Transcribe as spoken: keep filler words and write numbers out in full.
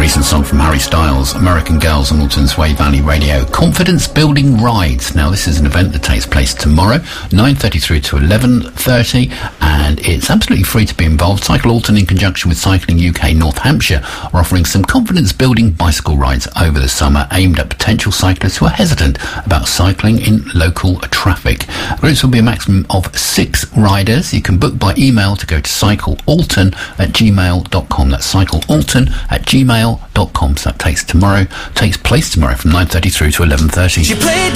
recent song from Harry Styles, American Girls on Alton's Way Valley Radio. Confidence Building Rides. Now, this is an event that takes place tomorrow, nine thirty through to eleven thirty, and it's absolutely free to be involved. Cycle Alton, in conjunction with Cycling U K North Hampshire, are offering some confidence-building bicycle rides over the summer aimed at potential cyclists who are hesitant about cycling in local traffic. Groups will be a maximum of six riders. You can book by email to go to cyclealton at gmail dot com. That's cyclealton at gmail dot com. So that takes tomorrow, takes place tomorrow from nine thirty through to eleven thirty. She played